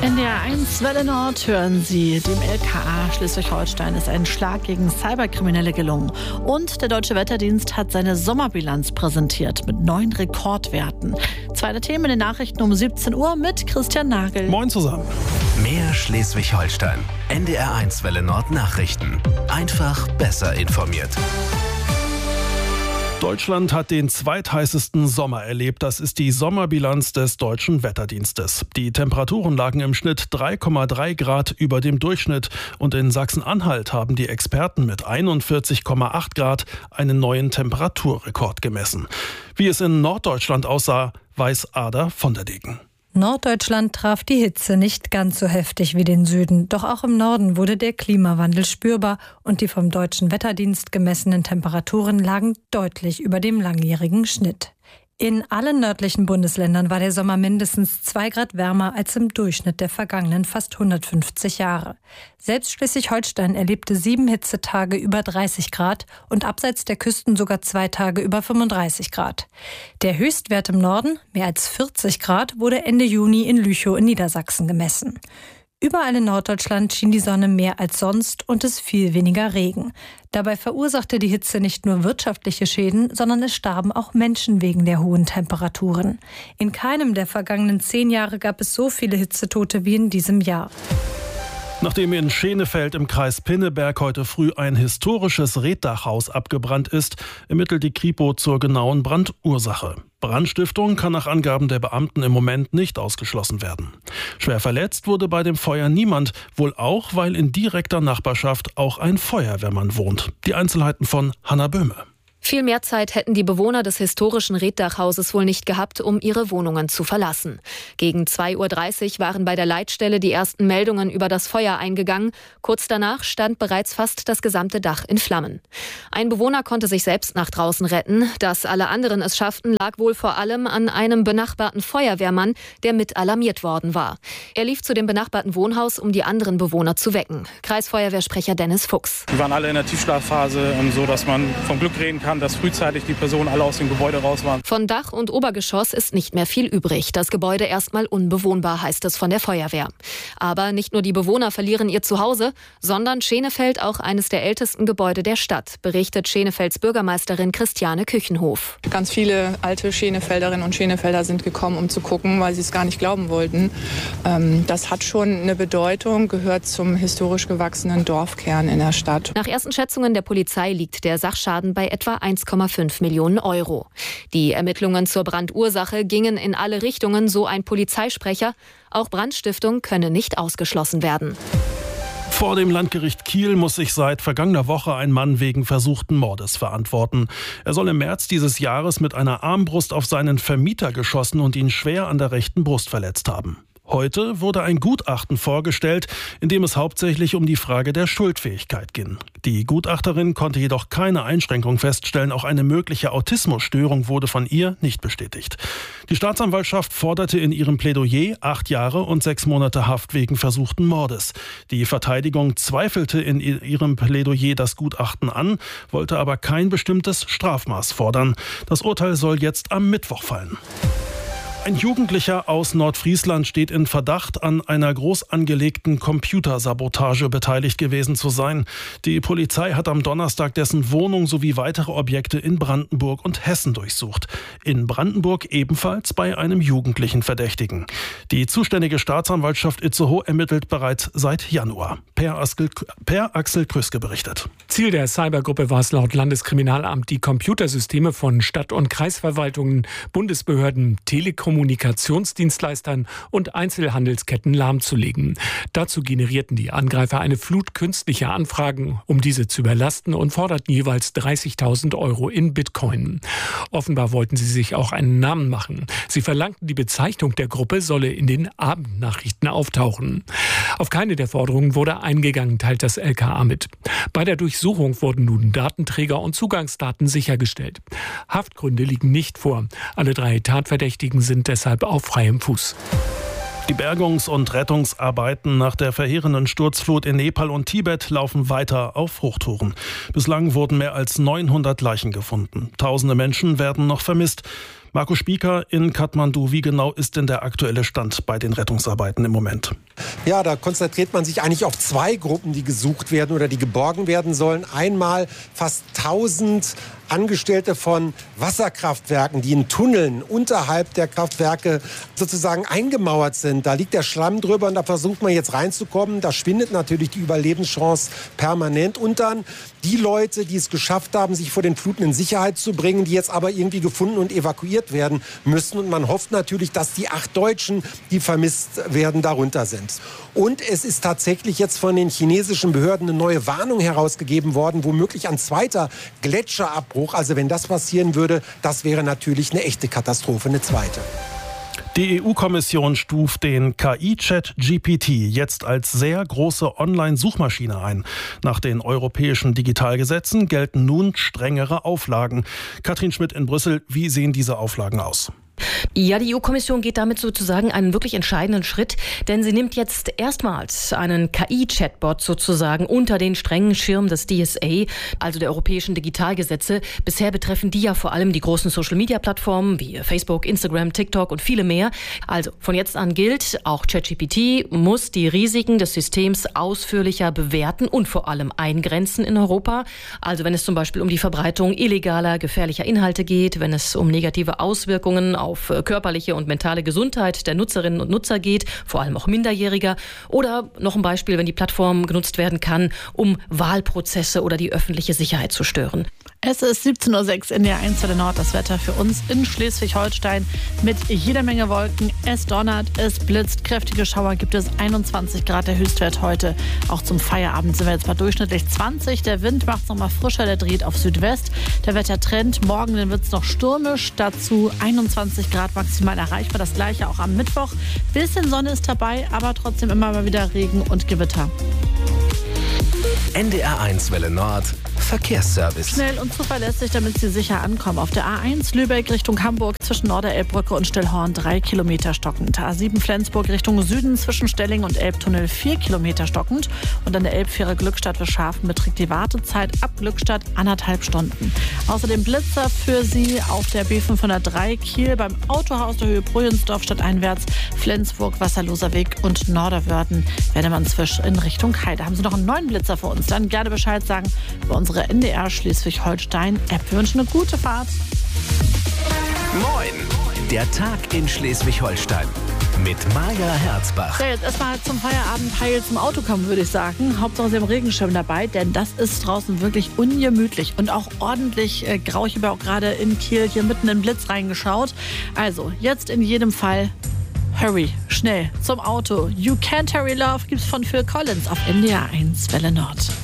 NDR 1 Welle Nord hören Sie. Dem LKA Schleswig-Holstein ist ein Schlag gegen Cyberkriminelle gelungen. Und der Deutsche Wetterdienst hat seine Sommerbilanz präsentiert mit neuen Rekordwerten. Zweite Themen in den Nachrichten um 17 Uhr mit Christian Nagel. Moin zusammen. Mehr Schleswig-Holstein. NDR 1 Welle Nord Nachrichten. Einfach besser informiert. Deutschland hat den zweitheißesten Sommer erlebt. Das ist die Sommerbilanz des Deutschen Wetterdienstes. Die Temperaturen lagen im Schnitt 3,3 Grad über dem Durchschnitt. Und in Sachsen-Anhalt haben die Experten mit 41,8 Grad einen neuen Temperaturrekord gemessen. Wie es in Norddeutschland aussah, weiß Ada von der Degen. Norddeutschland traf die Hitze nicht ganz so heftig wie den Süden. Doch auch im Norden wurde der Klimawandel spürbar und die vom Deutschen Wetterdienst gemessenen Temperaturen lagen deutlich über dem langjährigen Schnitt. In allen nördlichen Bundesländern war der Sommer mindestens 2 Grad wärmer als im Durchschnitt der vergangenen fast 150 Jahre. Selbst Schleswig-Holstein erlebte 7 Hitzetage über 30 Grad und abseits der Küsten sogar 2 Tage über 35 Grad. Der Höchstwert im Norden, mehr als 40 Grad, wurde Ende Juni in Lüchow in Niedersachsen gemessen. Überall in Norddeutschland schien die Sonne mehr als sonst und es fiel weniger Regen. Dabei verursachte die Hitze nicht nur wirtschaftliche Schäden, sondern es starben auch Menschen wegen der hohen Temperaturen. In keinem der vergangenen 10 Jahre gab es so viele Hitzetote wie in diesem Jahr. Nachdem in Schenefeld im Kreis Pinneberg heute früh ein historisches Reetdachhaus abgebrannt ist, ermittelt die Kripo zur genauen Brandursache. Brandstiftung kann nach Angaben der Beamten im Moment nicht ausgeschlossen werden. Schwer verletzt wurde bei dem Feuer niemand, wohl auch, weil in direkter Nachbarschaft auch ein Feuerwehrmann wohnt. Die Einzelheiten von Hanna Böhme. Viel mehr Zeit hätten die Bewohner des historischen Reetdachhauses wohl nicht gehabt, um ihre Wohnungen zu verlassen. Gegen 2:30 Uhr waren bei der Leitstelle die ersten Meldungen über das Feuer eingegangen. Kurz danach stand bereits fast das gesamte Dach in Flammen. Ein Bewohner konnte sich selbst nach draußen retten. Dass alle anderen es schafften, lag wohl vor allem an einem benachbarten Feuerwehrmann, der mit alarmiert worden war. Er lief zu dem benachbarten Wohnhaus, um die anderen Bewohner zu wecken. Kreisfeuerwehrsprecher Dennis Fuchs. Die waren alle in der Tiefschlafphase, so dass man vom Glück reden kann, dass frühzeitig die Personen alle aus dem Gebäude raus waren. Von Dach und Obergeschoss ist nicht mehr viel übrig. Das Gebäude erstmal unbewohnbar, heißt es von der Feuerwehr. Aber nicht nur die Bewohner verlieren ihr Zuhause, sondern Schenefeld auch eines der ältesten Gebäude der Stadt, berichtet Schenefelds Bürgermeisterin Christiane Küchenhof. Ganz viele alte Schenefelderinnen und Schenefelder sind gekommen, um zu gucken, weil sie es gar nicht glauben wollten. Das hat schon eine Bedeutung, gehört zum historisch gewachsenen Dorfkern in der Stadt. Nach ersten Schätzungen der Polizei liegt der Sachschaden bei etwa 1,5 Millionen Euro. Die Ermittlungen zur Brandursache gingen in alle Richtungen, so ein Polizeisprecher. Auch Brandstiftung könne nicht ausgeschlossen werden. Vor dem Landgericht Kiel muss sich seit vergangener Woche ein Mann wegen versuchten Mordes verantworten. Er soll im März dieses Jahres mit einer Armbrust auf seinen Vermieter geschossen und ihn schwer an der rechten Brust verletzt haben. Heute wurde ein Gutachten vorgestellt, in dem es hauptsächlich um die Frage der Schuldfähigkeit ging. Die Gutachterin konnte jedoch keine Einschränkung feststellen, auch eine mögliche Autismusstörung wurde von ihr nicht bestätigt. Die Staatsanwaltschaft forderte in ihrem Plädoyer 8 Jahre und 6 Monate Haft wegen versuchten Mordes. Die Verteidigung zweifelte in ihrem Plädoyer das Gutachten an, wollte aber kein bestimmtes Strafmaß fordern. Das Urteil soll jetzt am Mittwoch fallen. Ein Jugendlicher aus Nordfriesland steht in Verdacht, an einer groß angelegten Computersabotage beteiligt gewesen zu sein. Die Polizei hat am Donnerstag dessen Wohnung sowie weitere Objekte in Brandenburg und Hessen durchsucht. In Brandenburg ebenfalls bei einem jugendlichen Verdächtigen. Die zuständige Staatsanwaltschaft Itzehoe ermittelt bereits seit Januar. Per Axel Krüske berichtet. Ziel der Cybergruppe war es laut Landeskriminalamt, die Computersysteme von Stadt- und Kreisverwaltungen, Bundesbehörden, Telekommunikationsdienstleistern und Einzelhandelsketten lahmzulegen. Dazu generierten die Angreifer eine Flut künstlicher Anfragen, um diese zu überlasten, und forderten jeweils 30.000 Euro in Bitcoin. Offenbar wollten sie sich auch einen Namen machen. Sie verlangten, die Bezeichnung der Gruppe solle in den Abendnachrichten auftauchen. Auf keine der Forderungen wurde eingegangen, teilt das LKA mit. Bei der Durchsuchung wurden nun Datenträger und Zugangsdaten sichergestellt. Haftgründe liegen nicht vor. Alle 3 Tatverdächtigen sind deshalb auf freiem Fuß. Die Bergungs- und Rettungsarbeiten nach der verheerenden Sturzflut in Nepal und Tibet laufen weiter auf Hochtouren. Bislang wurden mehr als 900 Leichen gefunden. Tausende Menschen werden noch vermisst. Marco Spieker in Kathmandu, wie genau ist denn der aktuelle Stand bei den Rettungsarbeiten im Moment? Ja, da konzentriert man sich eigentlich auf 2 Gruppen, die gesucht werden oder die geborgen werden sollen. Einmal fast 1000 Angestellte von Wasserkraftwerken, die in Tunneln unterhalb der Kraftwerke sozusagen eingemauert sind. Da liegt der Schlamm drüber und da versucht man jetzt reinzukommen. Da schwindet natürlich die Überlebenschance permanent. Und dann die Leute, die es geschafft haben, sich vor den Fluten in Sicherheit zu bringen, die jetzt aber irgendwie gefunden und evakuiert werden müssen. Und man hofft natürlich, dass die 8 Deutschen, die vermisst werden, darunter sind. Und es ist tatsächlich jetzt von den chinesischen Behörden eine neue Warnung herausgegeben worden, womöglich ein zweiter Gletscherabbruch. Also wenn das passieren würde, das wäre natürlich eine echte Katastrophe, eine zweite. Die EU-Kommission stuft den KI-Chat GPT jetzt als sehr große Online-Suchmaschine ein. Nach den europäischen Digitalgesetzen gelten nun strengere Auflagen. Katrin Schmidt in Brüssel, wie sehen diese Auflagen aus? Ja, die EU-Kommission geht damit sozusagen einen wirklich entscheidenden Schritt, denn sie nimmt jetzt erstmals einen KI-Chatbot sozusagen unter den strengen Schirm des DSA, also der europäischen Digitalgesetze. Bisher betreffen die ja vor allem die großen Social-Media-Plattformen wie Facebook, Instagram, TikTok und viele mehr. Also von jetzt an gilt, auch ChatGPT muss die Risiken des Systems ausführlicher bewerten und vor allem eingrenzen in Europa. Also wenn es zum Beispiel um die Verbreitung illegaler, gefährlicher Inhalte geht, wenn es um negative Auswirkungen auf körperliche und mentale Gesundheit der Nutzerinnen und Nutzer geht, vor allem auch Minderjähriger. Oder noch ein Beispiel, wenn die Plattform genutzt werden kann, um Wahlprozesse oder die öffentliche Sicherheit zu stören. Es ist 17:06 Uhr in der 1 Welle Nord. Das Wetter für uns in Schleswig-Holstein mit jeder Menge Wolken. Es donnert, es blitzt, kräftige Schauer gibt es, 21 Grad der Höchstwert heute. Auch zum Feierabend sind wir jetzt bei durchschnittlich 20. Der Wind macht es nochmal frischer, der dreht auf Südwest. Der Wettertrend, morgen wird es noch stürmisch, dazu 21 Grad maximal erreichbar. Das gleiche auch am Mittwoch. Bisschen Sonne ist dabei, aber trotzdem immer mal wieder Regen und Gewitter. NDR1 Welle Nord Verkehrsservice. Schnell und zuverlässig, damit Sie sicher ankommen. Auf der A1 Lübeck Richtung Hamburg zwischen Norderelbbrücke und Stillhorn 3 Kilometer stockend. A7 Flensburg Richtung Süden zwischen Stelling und Elbtunnel 4 Kilometer stockend. Und an der Elbfähre Glückstadt für Schafen beträgt die Wartezeit ab Glückstadt 1,5 Stunden. Außerdem Blitzer für Sie auf der B503 Kiel beim Autohaus der Höhe Brühensdorf stadteinwärts, Flensburg, Wasserloser Weg und Norderwörden, Wendemannsfisch in Richtung Heide. Haben Sie noch einen neuen Blitzer für uns? Dann gerne Bescheid sagen bei unserer NDR Schleswig-Holstein-App. Wir wünschen eine gute Fahrt. Moin, der Tag in Schleswig-Holstein mit Maja Herzbach. Ja, jetzt erstmal zum Feierabend heil zum Auto kommen, würde ich sagen. Hauptsache Sie haben Regenschirm dabei, denn das ist draußen wirklich ungemütlich und auch ordentlich grau. Ich habe auch gerade in Kiel hier mitten in den Blitz reingeschaut. Also jetzt in jedem Fall hurry, schnell zum Auto. You Can't Hurry Love gibt's von Phil Collins auf NDR 1 Welle Nord.